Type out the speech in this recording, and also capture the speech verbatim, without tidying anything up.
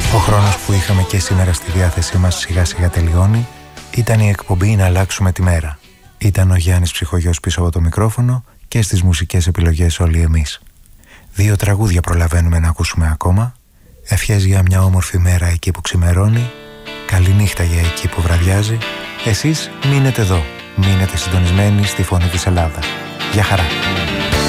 Ο χρόνος που είχαμε και σήμερα στη διάθεσή μας σιγά σιγά τελειώνει. Ήταν η εκπομπή «Να αλλάξουμε τη μέρα». Ήταν ο Γιάννης Ψυχογιός πίσω από το μικρόφωνο και στις μουσικές επιλογές όλοι εμείς. Δύο τραγούδια προλαβαίνουμε να ακούσουμε ακόμα. Ευχές για μια όμορφη μέρα εκεί που ξημερώνει. Καληνύχτα για εκεί που βραδιάζει. Εσείς μείνετε εδώ. Μείνετε συντονισμένοι στη Φωνή της Ελλάδας. Γεια χαρά.